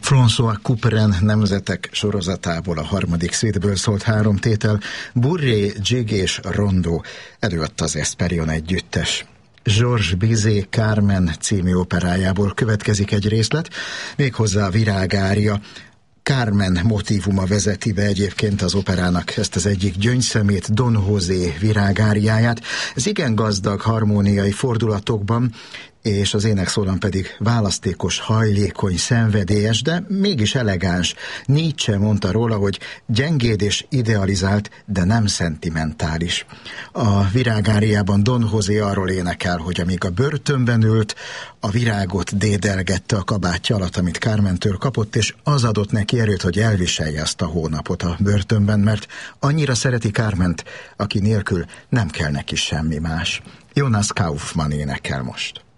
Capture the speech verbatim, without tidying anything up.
François Couperin nemzetek sorozatából a harmadik szétből szólt három tétel, Bourrée, Jig és Rondeau, előadta az Hesperion együttes. Georges Bizet Carmen című operájából következik egy részlet, méghozzá a virágária. Carmen motívuma vezeti be egyébként az operának ezt az egyik gyöngyszemét, Don José virágáriáját. Ez igen gazdag harmóniai fordulatokban, és az énekszólam pedig választékos, hajlékony, szenvedélyes, de mégis elegáns. Nietzsche mondta róla, hogy gyengéd és idealizált, de nem szentimentális. A virágáriában Don José arról énekel, hogy amíg a börtönben ült, a virágot dédelgette a kabátja alatt, amit Carmentől kapott, és az adott neki erőt, hogy elviselje azt a hónapot a börtönben, mert annyira szereti Carment, aki nélkül nem kell neki semmi más. Jonas Kaufmann énekel most.